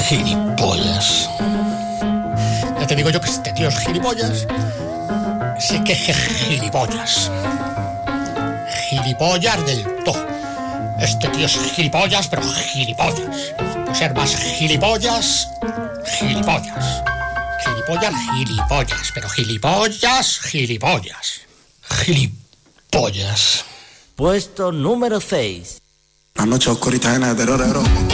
gilipollas. Ya te digo yo que este tío es gilipollas. Sí que es gilipollas. Gilipollas del todo. Este tío es gilipollas, pero gilipollas. Por ser más gilipollas. Gilipollas, pero gilipollas. Gilipollas. Puesto número 6. La noche oscurita llena de terror,